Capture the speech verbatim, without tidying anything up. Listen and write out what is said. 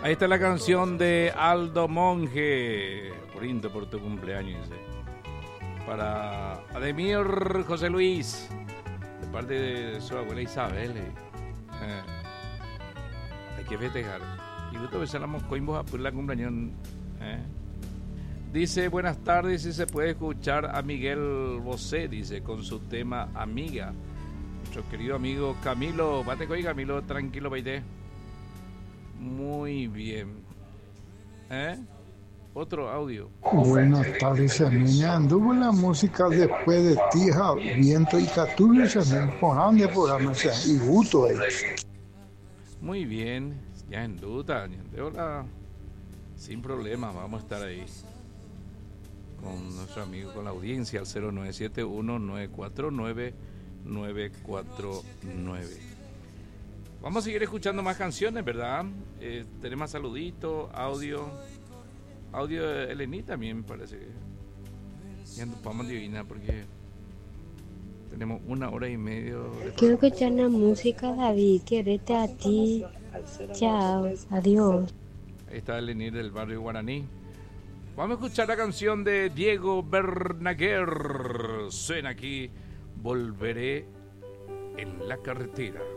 Ahí está la canción de Aldo Monge. Brindo por tu cumpleaños, dice. Para Ademir José Luis, de parte de su abuela Isabel. Eh. Eh. Hay que festejar. Y gusto besamos coimbos a por la cumpleaños. Eh. Dice, buenas tardes, si se puede escuchar a Miguel Bosé, dice, con su tema Amiga. Nuestro querido amigo Camilo, bate con Camilo, tranquilo, baite. Muy bien. ¿Eh? Otro audio. Buenas tardes, niña. Anduvo la música después de Tija, Viento y Catulio, por donde podamos y gusto ahí. Muy bien, ya en duda, hola. Sin problema, vamos a estar ahí con nuestro amigo, con la audiencia al cero nueve siete uno nueve cuatro nueve nueve cuatro nueve. Vamos a seguir escuchando más canciones, ¿verdad? Eh, tenemos saluditos, audio, audio de Eleni también parece que ya nos vamos divina porque tenemos una hora y medio. De Quiero escuchar la música, David, quererte a ti. Chao, adiós. Ahí está Eleni del barrio Guaraní. Vamos a escuchar la canción de Diego Bernaguer. Suena aquí, Volveré en la carretera.